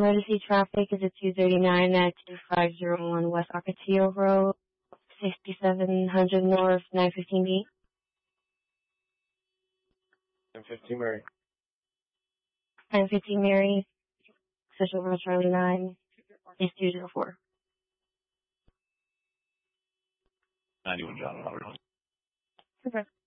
Emergency traffic is at 239 at 2501 West Ocotillo Road, 6700 North, 915B. 1015 Mary. 915 Mary, Official Road Charlie 9, is 204. 91 John. Okay.